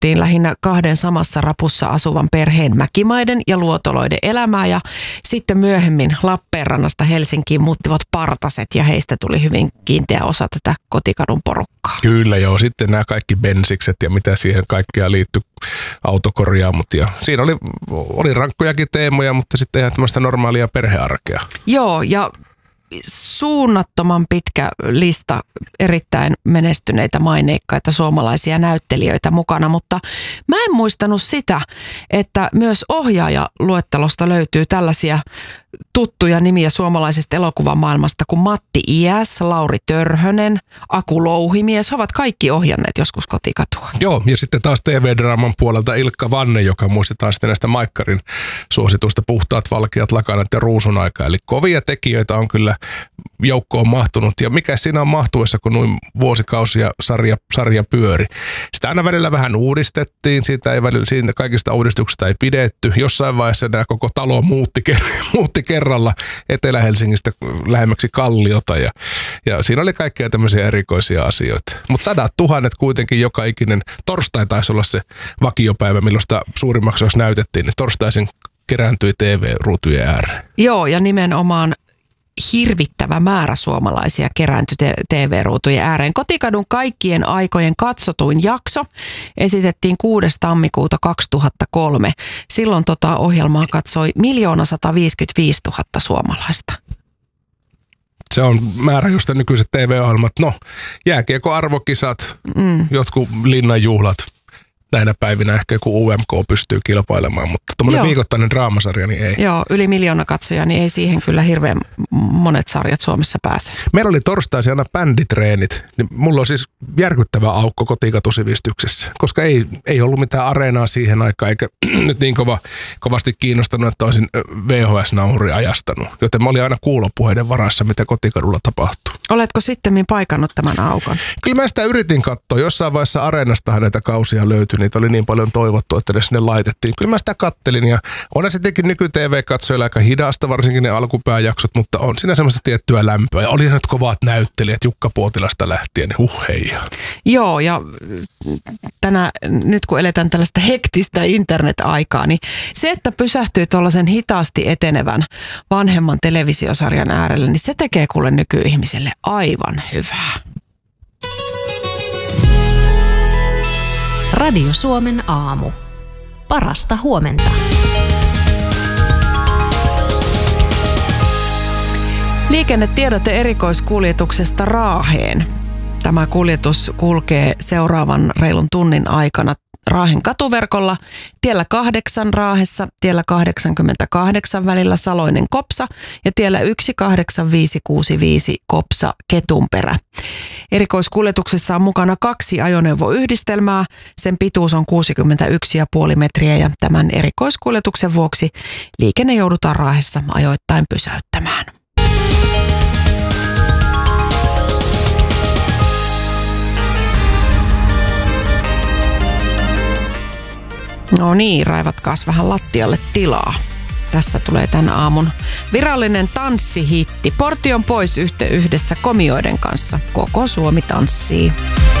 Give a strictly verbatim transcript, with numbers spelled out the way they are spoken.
kerrottiin lähinnä kahden samassa rapussa asuvan perheen Mäkimaiden ja Luotoloiden elämää ja sitten myöhemmin Lappeenrannasta Helsinkiin muuttivat partaset ja heistä tuli hyvin kiinteä osa tätä kotikadun porukkaa. Kyllä joo, sitten nämä kaikki bensikset ja mitä siihen kaikkea liittyi, autokorjaamot ja siinä oli, oli rankkojakin teemoja, mutta sitten ihan tämmöistä normaalia perhearkea. Joo, ja suunnattoman pitkä lista erittäin menestyneitä maineikkaita suomalaisia näyttelijöitä mukana, mutta mä en muistanut sitä, että myös ohjaajaluettelosta löytyy tällaisia tuttuja nimiä suomalaisesta elokuvamaailmasta kuin Matti Iäs, Lauri Törhönen, Aku Louhimies. He ovat kaikki ohjanneet joskus Kotikatua. Joo, ja sitten taas T V-draaman puolelta Ilkka Vanne, joka muistetaan sitten näistä Maikkarin suosituista Puhtaat, valkeat lakanat ja Ruusun aika. Eli kovia tekijöitä on kyllä joukkoon mahtunut. Ja mikä siinä on mahtuessa, kun noin vuosikausia sarja, sarja pyöri. Sitä aina välillä vähän uudistettiin, siitä ei välillä, siitä kaikista uudistuksista ei pidetty. Jossain vaiheessa nämä koko talo muutti, muutti kerralla Etelä-Helsingistä lähemmäksi Kalliota ja, ja siinä oli kaikkea tämmöisiä erikoisia asioita. Mutta sadat tuhannet kuitenkin joka ikinen, torstai taisi olla se vakiopäivä, milloin sitä suurimmaksi osaksi näytettiin, niin torstaisin kerääntyi T V-ruutujen ääreen. Joo, ja nimenomaan hirvittävä määrä suomalaisia kerääntyi T V-ruutujen ääreen. Kotikadun kaikkien aikojen katsotuin jakso esitettiin kuudes tammikuuta kaksituhattakolme. Silloin tota ohjelmaa katsoi miljoona sata viisikymmentäviisituhatta suomalaista. Se on määrä, josta nykyiset T V-ohjelmat, no jääkiekko arvokisat, mm. jotkut linnanjuhlat. Näinä päivinä ehkä joku U M K pystyy kilpailemaan, mutta tuommoinen viikoittainen draamasarja, niin ei. Joo, yli miljoona katsojaa, niin ei siihen kyllä hirveän monet sarjat Suomessa pääse. Meillä oli torstaisin aina bänditreenit, niin mulla on siis järkyttävä aukko kotikatusivistyksessä, koska ei, ei ollut mitään areenaa siihen aikaan, eikä nyt niin kova, kovasti kiinnostanut, että olisin V H S-nauhuri ajastanut. Joten mä olin aina kuulopuheiden varassa, mitä kotikadulla tapahtuu. Oletko sittemmin paikannut tämän aukon? Kyllä mä sitä yritin katsoa. Jossain vaiheessa areenastahan näitä kausia löytyi. Niitä oli niin paljon toivottu, että ne sinne laitettiin. Kyllä mä sitä kattelin ja on se tietenkin nyky-T V-katsojilla aika hidasta, varsinkin ne alkupääjaksot, mutta on siinä semmoista tiettyä lämpöä. Ja oli nyt kovat näyttelijät Jukka Puotilasta lähtien, huh heija. Joo, ja tänä, nyt kun eletään tällaista hektistä internet-aikaa, niin se, että pysähtyy tuollaisen hitaasti etenevän vanhemman televisiosarjan äärelle, niin se tekee kuule nykyihmiselle aivan hyvää. Radio Suomen aamu. Parasta huomenta. Liikennetiedote erikoiskuljetuksesta Raaheen. Tämä kuljetus kulkee seuraavan reilun tunnin aikana Raahen katuverkolla, tiellä kahdeksan Raahessa, tiellä kahdeksankymmentäkahdeksan välillä Saloinen Kopsa ja tiellä yksi kahdeksan viisi kuusi viisi Kopsa Ketunperä. Erikoiskuljetuksessa on mukana kaksi ajoneuvoyhdistelmää, sen pituus on kuusikymmentäyksi pilkku viisi metriä ja tämän erikoiskuljetuksen vuoksi liikenne joudutaan Raahessa ajoittain pysäyttämään. No niin, raivatkaas vähän lattialle tilaa. Tässä tulee tämän aamun virallinen tanssihitti. Portion pois yhdessä komioiden kanssa. Koko Suomi tanssii.